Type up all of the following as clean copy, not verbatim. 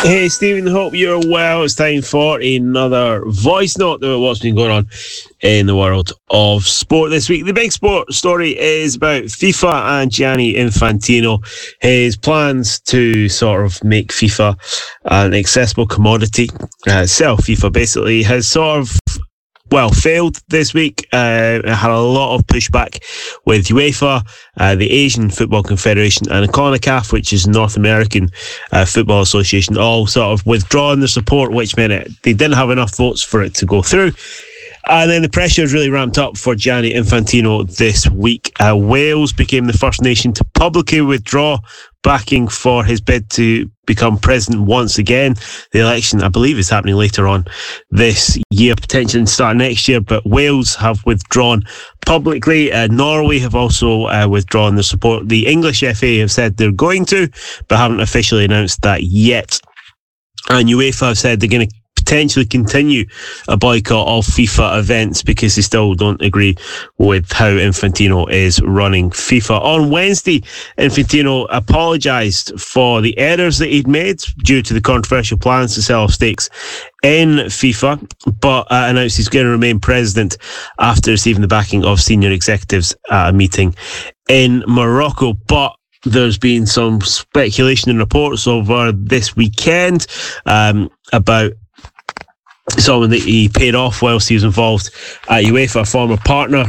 Hey Stephen, hope you're well. It's time for another voice note about what's been going on in the world of sport this week. The big sport story is about FIFA and Gianni Infantino. His plans to sort of make FIFA an accessible commodity, sell FIFA basically, has sort of failed this week. It had a lot of pushback with UEFA, the Asian Football Confederation, and CONCACAF, which is North American Football Association, all sort of withdrawing their support, which meant they didn't have enough votes for it to go through. And then the pressure has really ramped up for Gianni Infantino this week. Wales became the first nation to publicly withdraw backing for his bid to become president once again. The election, I believe, is happening later on this year, potentially start next year, but Wales have withdrawn publicly. Norway have also withdrawn their support. The English FA have said they're going to, but haven't officially announced that yet. And UEFA have said they're going to potentially continue a boycott of FIFA events because they still don't agree with how Infantino is running FIFA. On Wednesday, Infantino apologised for the errors that he'd made due to the controversial plans to sell off stakes in FIFA, but announced he's going to remain president after receiving the backing of senior executives at a meeting in Morocco. But there's been some speculation and reports over this weekend about someone that he paid off whilst he was involved at UEFA, a former partner.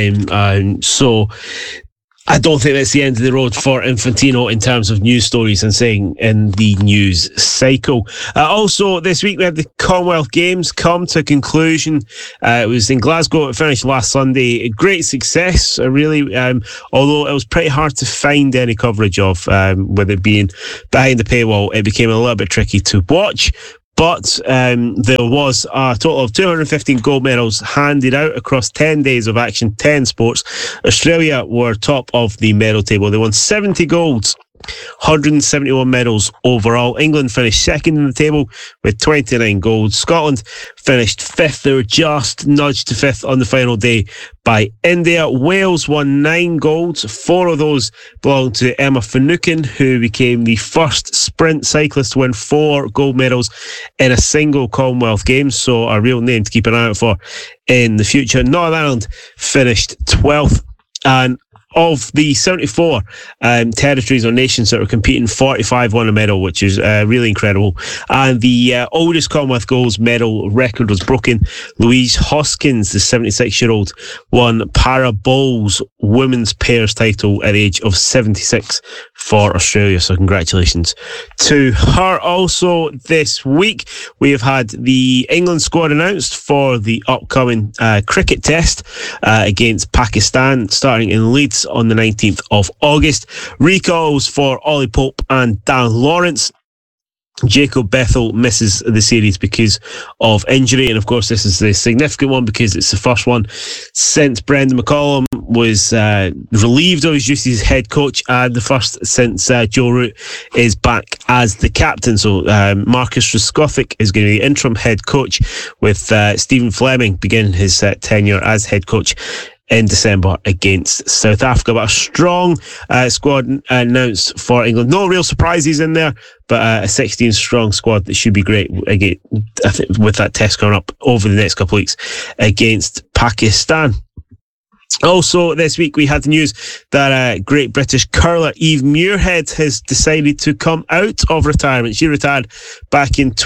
So I don't think that's the end of the road for Infantino in terms of news stories and saying in the news cycle. Also, this week we had the Commonwealth Games come to a conclusion. It was in Glasgow. It finished last Sunday. A great success, really, although it was pretty hard to find any coverage of, with it being behind the paywall. It became a little bit tricky to watch. But there was a total of 215 gold medals handed out across 10 days of action, 10 sports. Australia were top of the medal table. They won 70 golds, 171 medals overall. England finished second in the table with 29 golds. Scotland finished fifth. They were just nudged to fifth on the final day by India. Wales won 9 golds. 4 of those belonged to Emma Finucane, who became the first sprint cyclist to win 4 gold medals in a single Commonwealth Games. So a real name to keep an eye out for in the future. Northern Ireland finished 12th, and of the 74 territories or nations that were competing, 45 won a medal, which is really incredible. And the oldest Commonwealth Goals medal record was broken. Louise Hoskins, the 76-year-old, won Para Bowls women's pairs title at the age of 76 for Australia. So congratulations to her. Also this week, we have had the England squad announced for the upcoming cricket test against Pakistan, starting in Leeds on the 19th of August. Recalls for Ollie Pope and Dan Lawrence. Jacob Bethel misses the series because of injury, and of course this is the significant one because it's the first one since Brendan McCullum was relieved of his duties as head coach, and the first since Joe Root is back as the captain. So Marcus Trescothick is going to be interim head coach, with Stephen Fleming beginning his tenure as head coach in December against South Africa. But a strong squad announced for England. No real surprises in there, but a 16-strong squad that should be great again, I think, with that test coming up over the next couple of weeks against Pakistan. Also this week we had the news that great British curler Eve Muirhead has decided to come out of retirement. She retired back in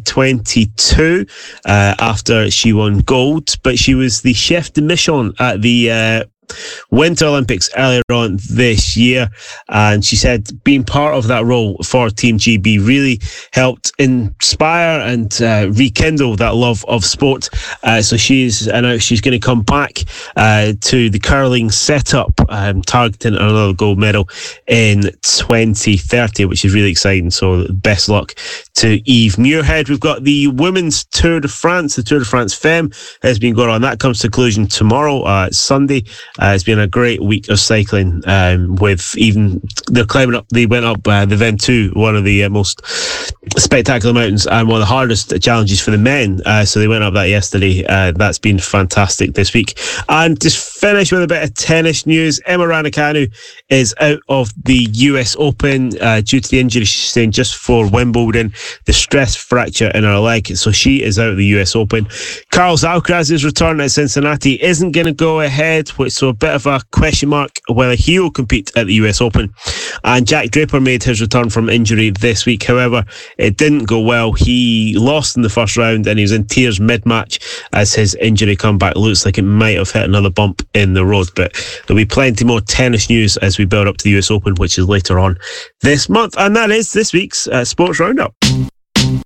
2022 after she won gold, but she was the chef de mission at the Winter Olympics earlier on this year, and she said being part of that role for Team GB really helped inspire and rekindle that love of sport. So she's announced she's going to come back to the curling setup, targeting another gold medal in 2030, which is really exciting. So best luck to Eve Muirhead. We've got the Women's Tour de France. The Tour de France Femme has been going on. That comes to conclusion tomorrow, Sunday. It's been a great week of cycling, with even they're climbing up. They went up the Ventoux, one of the most spectacular mountains and one of the hardest challenges for the men. So they went up that yesterday. That's been fantastic this week. And just finish with a bit of tennis news. Emma Raducanu is out of the US Open due to the injury she sustained just before Wimbledon, the stress fracture in her leg. So she is out of the US Open. Carlos Alcaraz's return at Cincinnati isn't going to go ahead, so a bit of a question mark whether he will compete at the US Open. And Jack Draper made his return from injury this week. However, it didn't go well. He lost in the first round and he was in tears mid-match as his injury comeback looks like it might have hit another bump in the road. But there'll be plenty more tennis news as we build up to the US Open, which is later on this month. And that is this week's Sports Roundup.